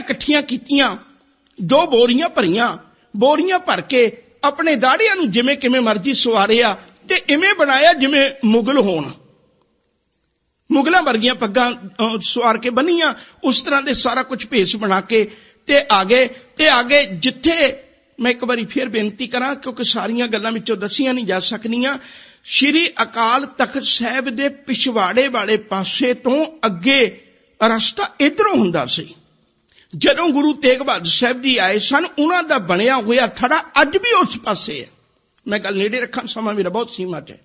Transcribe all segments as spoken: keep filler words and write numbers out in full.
इकट्ठियां कीतियां, दो बोरियां भरियां, बोरियां भर के अपने दाड़ियां नूं जिवें किवें मर्जी सवारिया ते इवें बनाया जिवें मुगल होण, मुगलों वर्गियां पग्गां सवार के बनियां, उस तरह दे सारा कुछ भेस बना के ते आ गए। ते आ गए जिथे मैं एक बारी फिर बेनती करां क्योंकि सारियां गल्लां विचों दसियां नहीं जा सकदियां, श्री अकाल तख्त साहिब दे पिछवाड़े वाले पासे तो अगे रस्ता इधरों हुंदा सी। जदों गुरु तेग बहादुर साहिब जी आए सन, उन्हां दा बनिया होया थड़ा अज भी उस पासे है। मैं गल नेड़े रखां, समा मेरा बहुत सीमित है।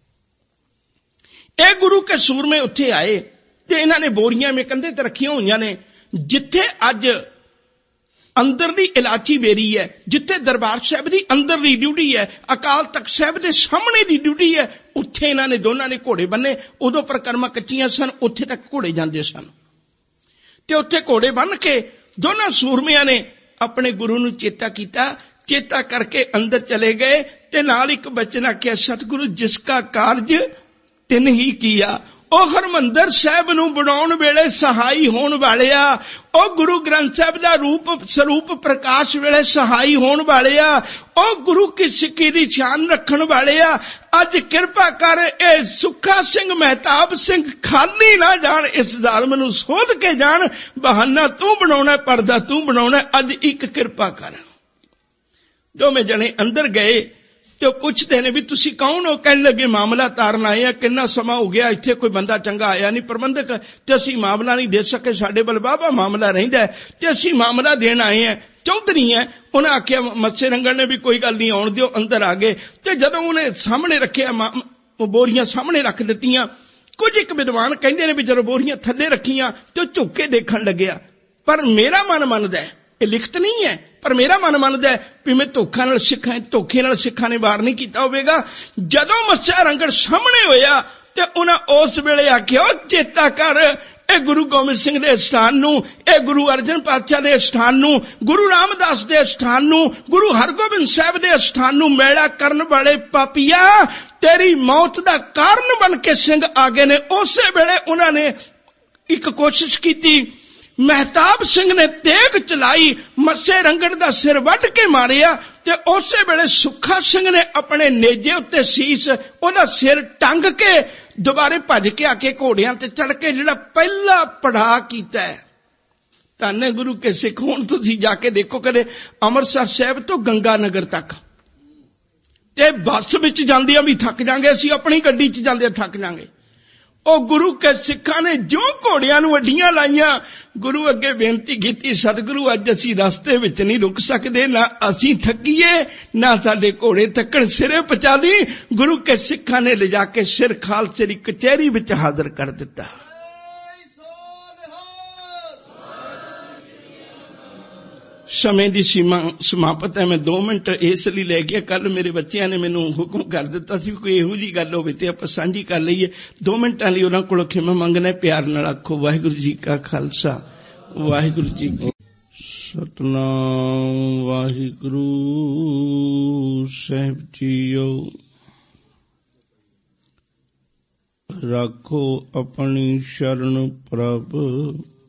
ਇਹ गुरु के सूरमे उत्थे आए ते इन्हां ने बोरियां में कंधे ते रखियां होईयां ने, जिथे अज अंदर दी इलाची बेरी है, जिथे दरबार साहिब दी अंदर दी ड्यूटी है, अकाल तख्त साहिब दे सामने दी ड्यूटी है, उत्थे इन्हां ने दोनां ने घोड़े बन्ने। उदों परिक्रमा कच्चियां सन, उत्थे तक घोड़े जांदे सन ते उत्थे घोड़े बन के दोनां सूरमियां ने अपने गुरु नूं चेता कीता, चेता करके अंदर चले गए ते नाल एक बचन आख्या, सतगुरु जिसका कारज तिन ही किया। ओ हरमंदर साहिब नूं बनाउण वेले सहाई होण वालिया, ओ गुरु ग्रंथ साहिब दा रूप स्वरूप प्रकाश वेले सहाई होण वालिया, ओ गुरु की सिक्की दी शान रखण वालिया, अज किरपा कर ए सुखा सिंह महताब सिंह खाली ना जान, इस जालम नूं सोध के जान। बहाना तू बनाउणा, पर्दा तू बनाउणा, अज एक किरपा कर। दोवें जने अंदर गए तो पुछते ने भी तुसी कौन हो? कहने लगे मामला तारन आए हैं, किन्ना समा हो गया इत्थे कोई बंदा चंगा आया नहीं, प्रबंधक ते असीं मामला नहीं दे सके, साडे बल बाबा मामला रहिंदा है ते असीं मामला देण आए हैं। चौधरी है, उन्हें आख्या मत्से रंगण ने भी कोई गल नहीं आउण दिओ, अंदर आ गए ते जदों उन्हें सामने रखिया, बोरियां सामने रख दित्तियां। कुछ एक विद्वान कहंदे ने भी जदों बोरियां थल्ले रखियां ते झुक के देखण लग्या, पर मेरा मन मनदा है, ये लिखत नहीं है, पर मेरा मन मनदा है भी मैं धोखा नाल सिखां, धोखे नाल सिखां ने वार नहीं कीता होवेगा। जदों मत्स्या रंगड़ सामने होया ते उन्हां उस वेले आख्या, चेता कर ए गुरु गोबिंद सिंह दे स्थान नूं, ए गुरु अर्जन पातशाह दे स्थान नूं, गुरु रामदास दे स्थान नूं, गुरु हरगोबिंद साहिब दे स्थान नूं मैला करन वाले पापिया, तेरी मौत दा कारण बन के सिंह आ गए ने। उसे वेले उन्हां ने एक कोशिश कीती, महताब सिंह ने तेग चलाई, मत्से रंगड़ दा सिर वड के मारिया ते उसे वेले सुखा सिंह ने अपने नेजे उत्ते सीस ओदा सिर टंग के दोबारे भज के आके घोड़ियां ते चढ़ के जिहड़ा पहला पड़ा कीता है। धन गुरु के सिख, हुण तुसीं जाके देखो कदे अमृतसर साहिब तो गंगा नगर तक ते बस विच जांदियां भी थक जांगे, असीं अपनी गड्डी च जांदे थक जांगे। ओ गुरु के सिखां ने जो घोड़ियां नूं अड्डियां लाइयां, गुरु अगे बेनती कीती, सतगुरु अज असीं रस्ते विच नहीं रुक सकदे, ना असीं थकीए ना साडे घोड़े थकण, सिरे पचा दी। गुरु के सिखां ने ले जाके सिर खालसे दी कचहरी विच हाज़र कर दिता। समय की सीमा समाप्त है, मैं दो मिनट इसलिए लै गया, कल मेरे बच्चों ने मैनू हुक्म कर दिता सी कोई इहो जी गल होवे ते आपां सांझी कर लईए। दो मिनटां लई उन्हां कोलों खिमा मंगना, प्यार नाल आखो वाहिगुरू जी का खालसा वाहिगुरू जी की सतनाम। वाहिगुरू साहिब जीओ राखो अपनी शरण प्रभ,